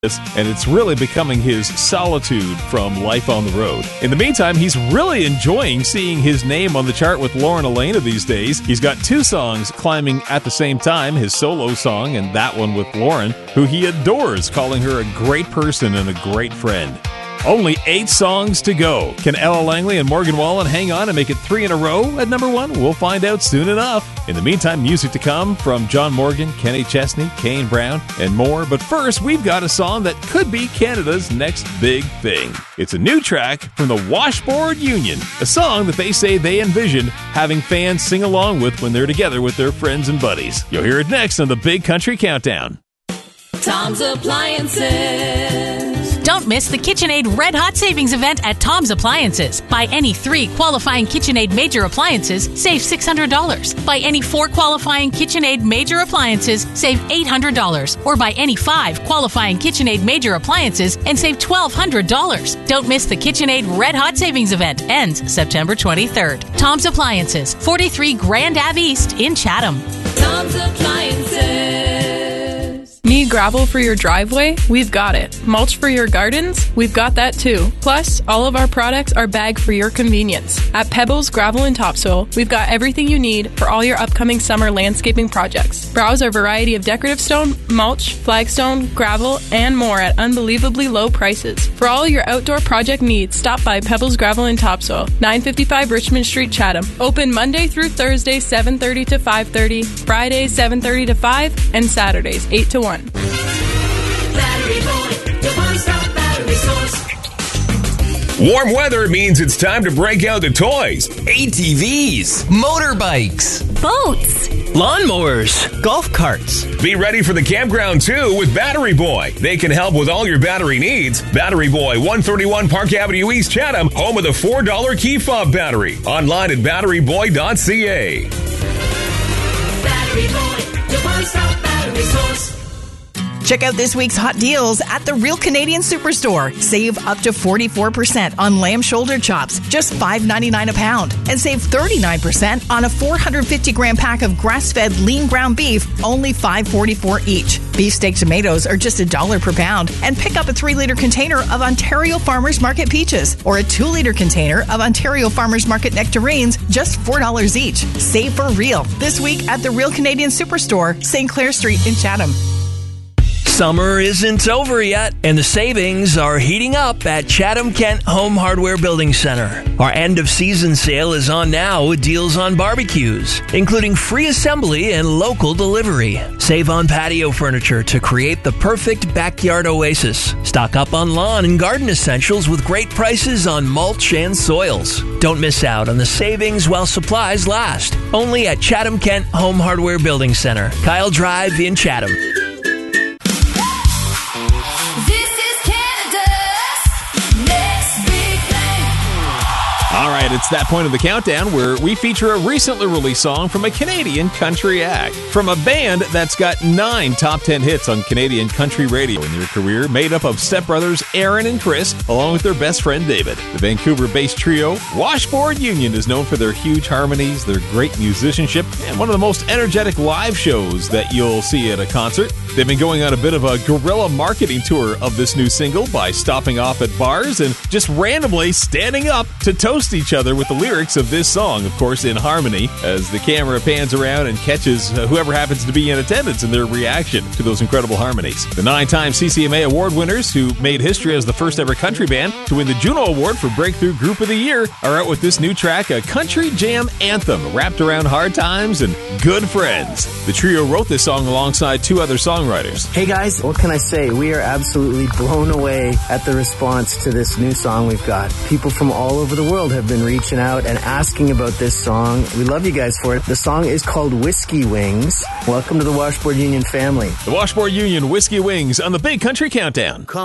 and it's really becoming his solitude from life on the road. In the meantime, he's really enjoying seeing his name on the chart with Lauren Elena these days. He's got two songs climbing at the same time, his solo song and that one with Lauren, who he adores, calling her a great person and a great friend. Only 8 songs to go. Can Ella Langley and Morgan Wallen hang on and make it 3 in a row at number 1? We'll find out soon enough. In the meantime, music to come from John Morgan, Kenny Chesney, Kane Brown, and more. But first, we've got a song that could be Canada's next big thing. It's a new track from the Washboard Union, a song that they say they envision having fans sing along with when they're together with their friends and buddies. You'll hear it next on the Big Country Countdown. Tom's Appliances. Don't miss the KitchenAid Red Hot Savings event at Tom's Appliances. Buy any 3 qualifying KitchenAid major appliances, save $600. Buy any 4 qualifying KitchenAid major appliances, save $800. Or buy any 5 qualifying KitchenAid major appliances and save $1,200. Don't miss the KitchenAid Red Hot Savings event. Ends September 23rd. Tom's Appliances, 43 Grand Ave East in Chatham. Tom's Appliances. Need gravel for your driveway? We've got it. Mulch for your gardens? We've got that too. Plus, all of our products are bagged for your convenience. At Pebbles Gravel and Topsoil, we've got everything you need for all your upcoming summer landscaping projects. Browse our variety of decorative stone, mulch, flagstone, gravel, and more at unbelievably low prices. For all your outdoor project needs, stop by Pebbles Gravel and Topsoil, 955 Richmond Street, Chatham. Open Monday through Thursday, 7:30 to 5:30, Fridays, 7:30 to 5, and Saturdays, 8 to 1. Battery Boy, your one-stop battery source. Warm weather means it's time to break out the toys. ATVs, motorbikes, boats, lawnmowers, golf carts. Be ready for the campground too with Battery Boy. They can help with all your battery needs. Battery Boy, 131 Park Avenue East, Chatham, home of the $4 key fob battery. Online at batteryboy.ca. Battery Boy, your one-stop battery source. Check out this week's hot deals at the Real Canadian Superstore. Save up to 44% on lamb shoulder chops, just $5.99 a pound. And save 39% on a 450-gram pack of grass-fed lean ground beef, only $5.44 each. Beefsteak tomatoes are just $1 per pound. And pick up a 3-liter container of Ontario Farmers Market peaches or a 2-liter container of Ontario Farmers Market nectarines, just $4 each. Save for real this week at the Real Canadian Superstore, St. Clair Street in Chatham. Summer isn't over yet, and the savings are heating up at Chatham Kent Home Hardware Building Center. Our end-of-season sale is on now with deals on barbecues, including free assembly and local delivery. Save on patio furniture to create the perfect backyard oasis. Stock up on lawn and garden essentials with great prices on mulch and soils. Don't miss out on the savings while supplies last. Only at Chatham Kent Home Hardware Building Center, Kyle Drive in Chatham. All right, it's that point of the countdown where we feature a recently released song from a Canadian country act. From a band that's got 9 top 10 hits on Canadian country radio in their career, made up of stepbrothers Aaron and Chris, along with their best friend David. The Vancouver-based trio, Washboard Union, is known for their huge harmonies, their great musicianship, and one of the most energetic live shows that you'll see at a concert. They've been going on a bit of a guerrilla marketing tour of this new single by stopping off at bars and just randomly standing up to toast each other with the lyrics of this song, of course in harmony, as the camera pans around and catches whoever happens to be in attendance and their reaction to those incredible harmonies. The 9-time CCMA Award winners, who made history as the first ever country band to win the Juno Award for Breakthrough Group of the Year, are out with this new track, a country jam anthem wrapped around hard times and good friends. The trio wrote this song alongside 2 other songwriters. Hey guys, what can I say? We are absolutely blown away at the response to this new song we've got. People from all over the world have been reaching out and asking about this song. We love you guys for it. The song is called Whiskey Wings. Welcome to the Washboard Union family. The Washboard Union, Whiskey Wings on the Big Country Countdown.